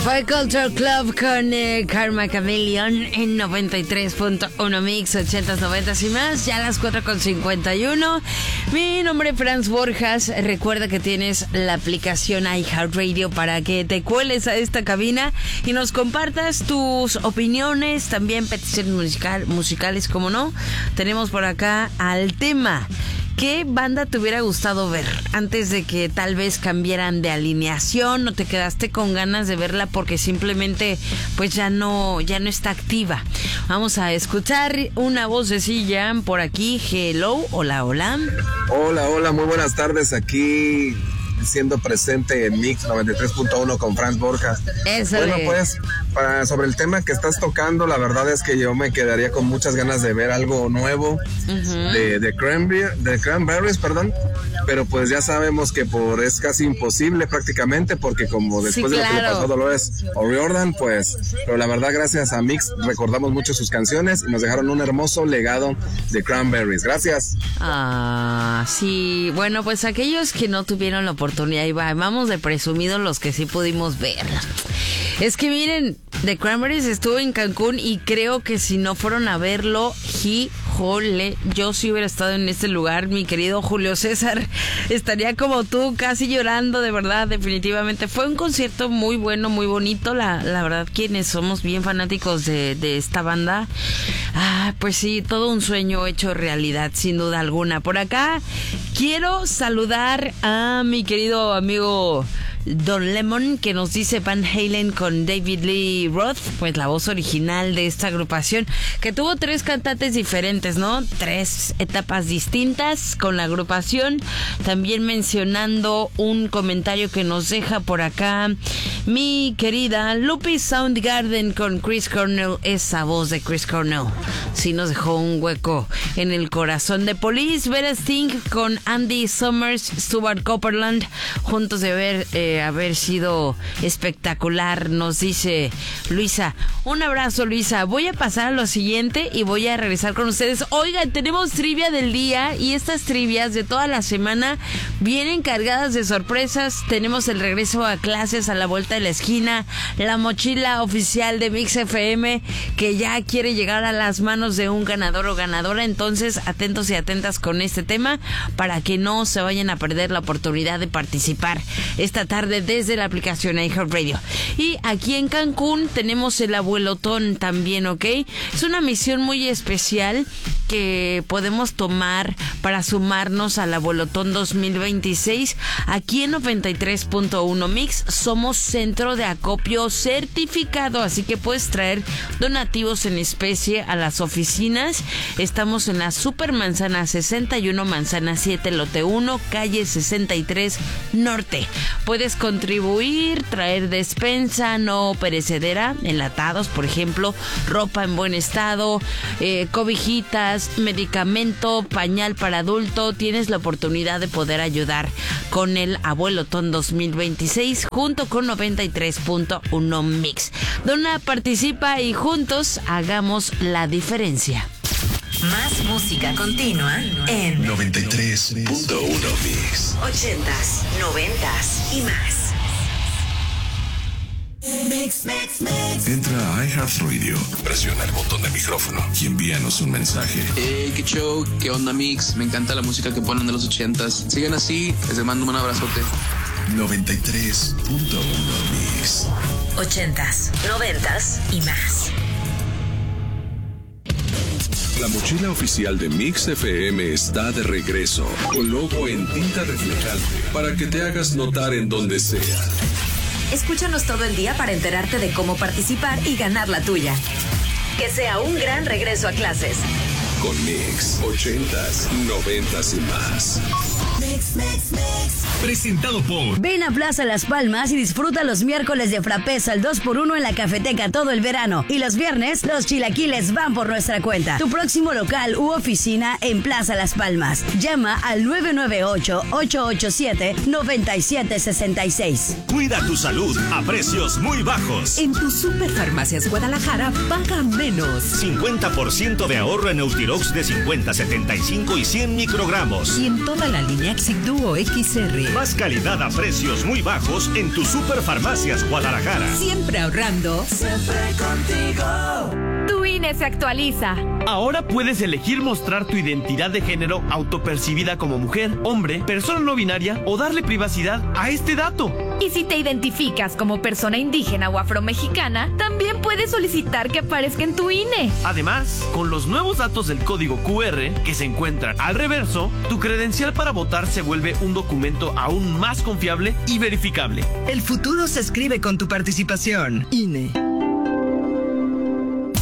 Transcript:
Fue Culture Club con Karma Chameleon en 93.1 Mix, 80s, 90s y más. Ya a las 4:51. Mi nombre es Franz Borjas. Recuerda que tienes la aplicación iHeartRadio para que te cueles a esta cabina y nos compartas tus opiniones, también peticiones musicales, como no. Tenemos por acá al tema: ¿qué banda te hubiera gustado ver antes de que tal vez cambiaran de alineación o te quedaste con ganas de verla porque simplemente pues ya no está activa? Vamos a escuchar una vocecilla por aquí. Hello, hola. Hola, muy buenas tardes, aquí siendo presente en Mix 93.1 con Franz Borjas. Bueno, pues, sobre el tema que estás tocando, la verdad es que yo me quedaría con muchas ganas de ver algo nuevo de Cranberries, pero pues ya sabemos que es casi imposible prácticamente, porque como después de lo que le pasó a Dolores O'Riordan, pues, pero la verdad, gracias a Mix recordamos mucho sus canciones y nos dejaron un hermoso legado de Cranberries. Gracias. Sí, bueno, pues aquellos que no tuvieron la oportunidad, y vamos de presumidos los que sí pudimos verla. Es que miren, The Cranberries estuvo en Cancún y creo que si no fueron a verlo, híjole, yo sí hubiera estado en este lugar, mi querido Julio César. Estaría como tú, casi llorando, de verdad, definitivamente. Fue un concierto muy bueno, muy bonito. La verdad, quienes somos bien fanáticos de esta banda, pues sí, todo un sueño hecho realidad, sin duda alguna. Por acá quiero saludar a mi querido amigo Don Lemon, que nos dice Van Halen con David Lee Roth, pues la voz original de esta agrupación, que tuvo 3 cantantes diferentes, ¿no? 3 etapas distintas con la agrupación. También mencionando un comentario que nos deja por acá mi querida Lupi Soundgarden con Chris Cornell, esa voz de Chris Cornell sí nos dejó un hueco en el corazón. De Police, Vera Sting con Andy Summers, Stuart Copeland, juntos de haber sido espectacular, nos dice Luisa. Un abrazo, Luisa. Voy a pasar a lo siguiente y voy a regresar con ustedes. Oigan, tenemos trivia del día y estas trivias de toda la semana vienen cargadas de sorpresas. Tenemos el regreso a clases a la vuelta de la esquina, la mochila oficial de Mix FM que ya quiere llegar a las manos de un ganador o ganadora. Entonces, atentos y atentas con este tema para que no se vayan a perder la oportunidad de participar esta tarde desde la aplicación iHeartRadio. Y aquí en Cancún tenemos el abuelotón también, ¿ok? Es una misión muy especial que podemos tomar para sumarnos al abuelotón 2026. Aquí en 93.1 Mix somos centro de acopio certificado, así que puedes traer donativos en especie a las oficinas. Estamos en la Super Manzana 61, Manzana 7, Lote 1, calle 63 Norte. Puedes contribuir, traer despensa no perecedera, enlatados, por ejemplo, ropa en buen estado, cobijitas, medicamento, pañal para adulto. Tienes la oportunidad de poder ayudar con el Abuelotón 2026 junto con 93.1 Mix. Dona, participa y juntos hagamos la diferencia. Más música continua en 93.1 Mix. 80s, 90s y más. Mix. Entra a iHeartRadio, presiona el botón de micrófono y envíanos un mensaje. Qué show, qué onda Mix, me encanta la música que ponen de los 80s. Sigan así, les mando un abrazote. 93.1 Mix. 80s, 90s y más. La mochila oficial de Mix FM está de regreso, con logo en tinta reflejante, para que te hagas notar en donde sea. Escúchanos todo el día para enterarte de cómo participar y ganar la tuya. Que sea un gran regreso a clases. Con Mix, 80s, 90s y más. Mix. Presentado por... Ven a Plaza Las Palmas y disfruta los miércoles de frappés al 2x1 en la cafeteca todo el verano. Y los viernes, los chilaquiles van por nuestra cuenta. Tu próximo local u oficina en Plaza Las Palmas. Llama al 998-887-9766. Cuida tu salud a precios muy bajos. En tu Superfarmacias Guadalajara, paga menos. 50% de ahorro en Eutirox de 50, 75 y 100 microgramos. Y en toda la línea Basic Duo XR. Más calidad a precios muy bajos en tu Superfarmacias Guadalajara. Siempre ahorrando. Siempre contigo. Tu INE se actualiza. Ahora puedes elegir mostrar tu identidad de género autopercibida como mujer, hombre, persona no binaria o darle privacidad a este dato. Y si te identificas como persona indígena o afromexicana, también puedes solicitar que aparezca en tu INE. Además, con los nuevos datos del código QR que se encuentran al reverso, tu credencial para votar se vuelve un documento aún más confiable y verificable. El futuro se escribe con tu participación. INE.